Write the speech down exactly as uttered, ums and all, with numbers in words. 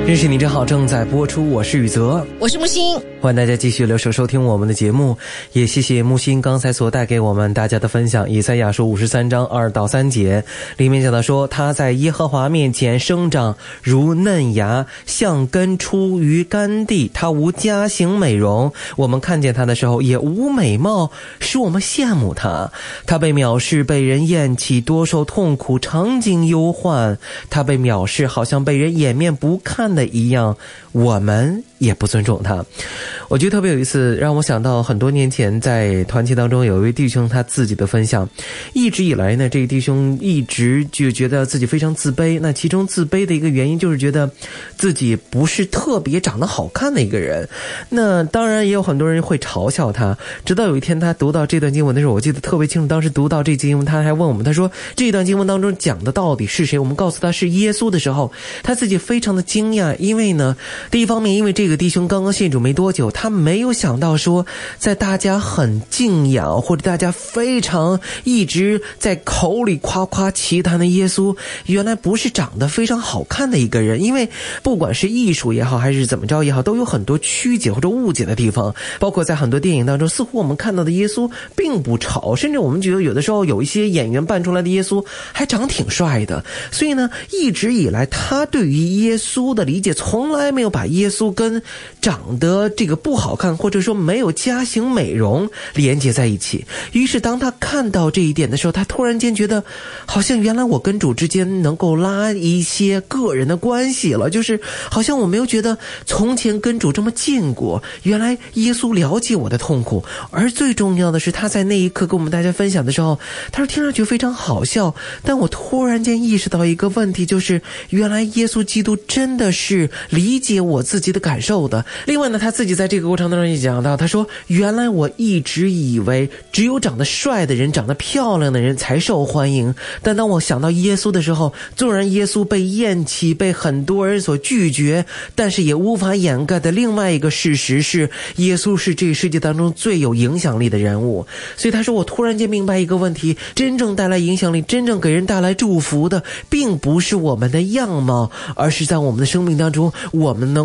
认识你真好正在播出，我是宇泽， 我是木星， 欢迎大家继续留守收听我们的节目，也谢谢木星刚才所带给我们大家的分享。以赛亚书五十三章二到三节里面讲到说，他在耶和华面前生长如嫩芽，像根出于干地，他无家型美容，我们看见他的时候也无美貌，使我们羡慕他。他被藐视，被人厌弃，多受痛苦，常经忧患。他被藐视，好像被人掩面不看的一样，我们也不尊重他。我觉得特别有意思，让我想到很多年前在团契当中有一位弟兄他自己的分享。一直以来呢，这个弟兄一直就觉得自己非常自卑，那其中自卑的一个原因就是觉得自己不是特别长得好看的一个人。那当然也有很多人会嘲笑他，直到有一天他读到这段经文的时候，我记得特别清楚，当时读到这经文他还问我们，他说这段经文当中讲的到底是谁，我们告诉他是耶稣的时候，他自己非常的惊讶。因为呢，第一方面，因为这个弟兄刚刚信主没多久，他没有想到说在大家很敬仰或者大家非常一直在口里夸夸其谈的耶稣，原来不是长得非常好看的一个人。因为不管是艺术也好还是怎么着也好，都有很多曲解或者误解的地方，包括在很多电影当中，似乎我们看到的耶稣并不丑，甚至我们觉得有的时候有一些演员扮出来的耶稣还长挺帅的。所以呢，一直以来他对于耶稣的理解从来没有把耶稣跟长得这个不好看或者说没有家型美容连接在一起。于是当他看到这一点的时候，他突然间觉得好像原来我跟主之间能够拉一些个人的关系了，就是好像我没有觉得从前跟主这么近过，原来耶稣了解我的痛苦。而最重要的是，他在那一刻跟我们大家分享的时候，他说听上去非常好笑，但我突然间意识到一个问题，就是原来耶稣基督真的是理解我自己的感受的。另外呢，他自己在这个过程当中也讲到，他说原来我一直以为只有长得帅的人长得漂亮的人才受欢迎，但当我想到耶稣的时候，纵然耶稣被厌弃，被很多人所拒绝，但是也无法掩盖的另外一个事实是，耶稣是这个世界当中最有影响力的人物。所以他说我突然间明白一个问题，真正带来影响力，真正给人带来祝福的并不是我们的样貌，而是在我们的生命当中，我们能